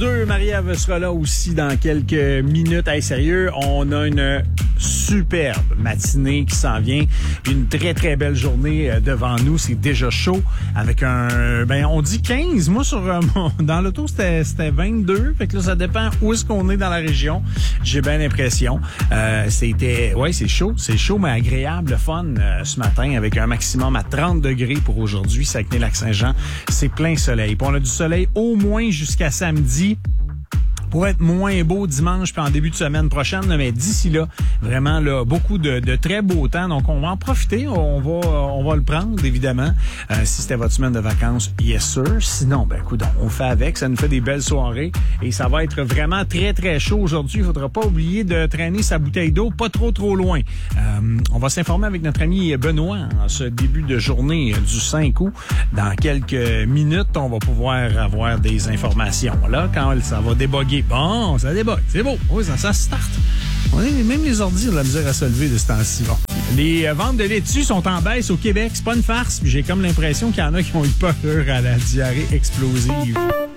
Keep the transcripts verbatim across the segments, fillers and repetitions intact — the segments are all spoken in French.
Deux, Marie-Ève sera là aussi dans quelques minutes. Hey, sérieux, on a une superbe matinée qui s'en vient. Une très, très belle journée devant nous. C'est déjà chaud avec un... Ben, on dit quinze. Moi, sur euh, mon, dans l'auto, c'était, c'était vingt-deux. Fait que là, ça dépend où est-ce qu'on est dans la région. J'ai bien l'impression. Euh, c'était... Ouais, c'est chaud. C'est chaud, mais agréable, fun euh, ce matin avec un maximum à trente degrés pour aujourd'hui. Saguenay-Lac-Saint-Jean, c'est plein soleil. Puis on a du soleil au moins jusqu'à samedi. Pour être moins beau dimanche puis en début de semaine prochaine, là, mais d'ici là, vraiment là, beaucoup de, de très beau temps. Donc on va en profiter, on va on va le prendre évidemment. Euh, si c'était votre semaine de vacances, yes sir. Sinon, ben écoute, on fait avec, ça nous fait des belles soirées et ça va être vraiment très très chaud aujourd'hui. Il faudra pas oublier de traîner sa bouteille d'eau pas trop trop loin. Euh, on va s'informer avec notre ami Benoît en ce début de journée du cinq août. Dans quelques minutes, on va pouvoir avoir des informations. Là, quand ça va déboguer. Bon, ça débogue, c'est beau. Oui, ça, ça start. On est, même les ordi ont de la misère à se lever de ce temps-ci. Bon. Les euh, ventes de laitue sont en baisse au Québec. C'est pas une farce. J'ai comme l'impression qu'il y en a qui ont eu peur à la diarrhée explosive.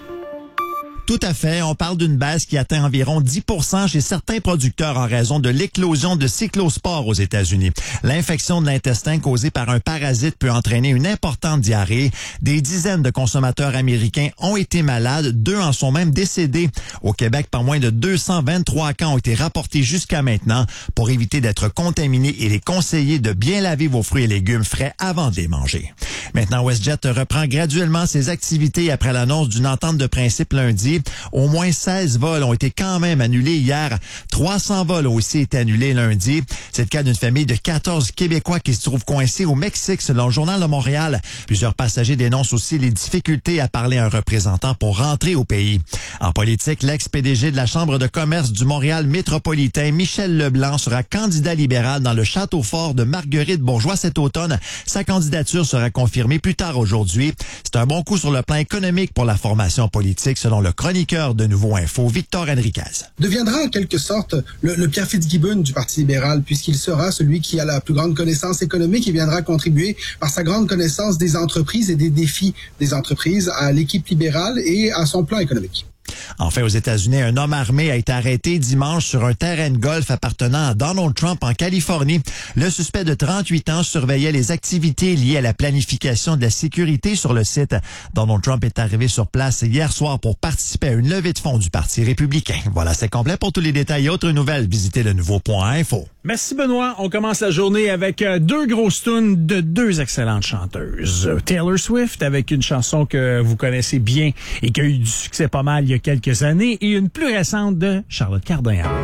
Tout à fait. On parle d'une baisse qui atteint environ dix pour cent chez certains producteurs en raison de l'éclosion de cyclospores aux États-Unis. L'infection de l'intestin causée par un parasite peut entraîner une importante diarrhée. Des dizaines de consommateurs américains ont été malades. Deux en sont même décédés. Au Québec, pas moins de deux cent vingt-trois cas ont été rapportés jusqu'à maintenant. Pour éviter d'être contaminés, il est conseillé de bien laver vos fruits et légumes frais avant de les manger. Maintenant, WestJet reprend graduellement ses activités après l'annonce d'une entente de principe lundi. Au moins seize vols ont été quand même annulés hier. trois cents vols ont aussi été annulés lundi. C'est le cas d'une famille de quatorze Québécois qui se trouvent coincés au Mexique, selon le Journal de Montréal. Plusieurs passagers dénoncent aussi les difficultés à parler à un représentant pour rentrer au pays. En politique, l'ex-P D G de la Chambre de commerce du Montréal métropolitain, Michel Leblanc, sera candidat libéral dans le château fort de Marguerite Bourgeois cet automne. Sa candidature sera confirmée plus tard aujourd'hui. C'est un bon coup sur le plan économique pour la formation politique, selon le chroniqueur de Nouveau Info, Victor Enriquez. Deviendra en quelque sorte le, le Pierre Fitzgibbon du Parti libéral, puisqu'il sera celui qui a la plus grande connaissance économique et viendra contribuer par sa grande connaissance des entreprises et des défis des entreprises à l'équipe libérale et à son plan économique. Enfin, aux États-Unis, un homme armé a été arrêté dimanche sur un terrain de golf appartenant à Donald Trump en Californie. Le suspect de trente-huit ans surveillait les activités liées à la planification de la sécurité sur le site. Donald Trump est arrivé sur place hier soir pour participer à une levée de fonds du Parti républicain. Voilà, c'est complet. Pour tous les détails et autres nouvelles, visitez le nouveau point info. Merci Benoît. On commence la journée avec deux grosses tunes de deux excellentes chanteuses. Taylor Swift avec une chanson que vous connaissez bien et qui a eu du succès pas mal il y a quelques années et une plus récente de Charlotte Cardin.